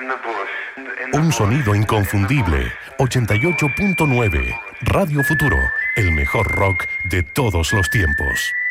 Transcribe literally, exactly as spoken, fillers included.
Un sonido inconfundible. ochenta y ocho punto nueve. Radio Futuro, el mejor rock de todos los tiempos.